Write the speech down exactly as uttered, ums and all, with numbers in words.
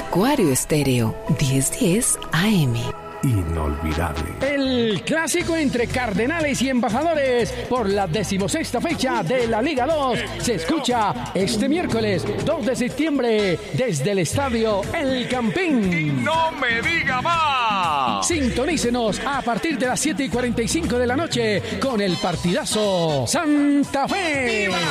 Acuario Estéreo, diez diez A M. Inolvidable. El clásico entre Cardenales y Embajadores por la decimosexta fecha de la Liga dos se escucha este miércoles dos de septiembre desde el estadio El Campín. ¡Y no me diga más! Sintonícenos a partir de las siete y cuarenta y cinco de la noche con el partidazo Santa Fe. ¡Viva!